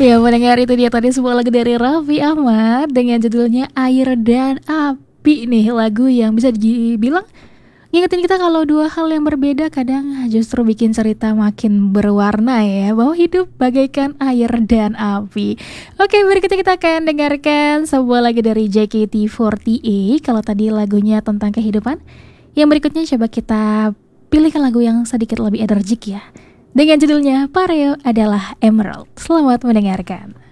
Ya, mendengar itu dia tadi sebuah lagu dari Raffi Ahmad dengan judulnya Air dan Api nih, lagu yang bisa dibilang ngingetin kita kalau dua hal yang berbeda kadang justru bikin cerita makin berwarna ya, bahwa hidup bagaikan air dan api. Oke, berikutnya kita akan dengarkan sebuah lagu dari JKT48. Kalau tadi lagunya tentang kehidupan, yang berikutnya coba kita pilihkan lagu yang sedikit lebih energik ya, dengan judulnya Pareo adalah Emerald. Selamat mendengarkan.